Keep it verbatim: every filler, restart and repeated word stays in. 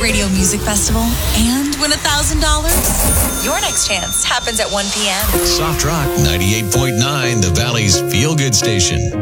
Radio Music Festival and win one thousand dollars? Your next chance happens at one p.m. Soft Rock ninety-eight point nine, the Valley's feel-good station.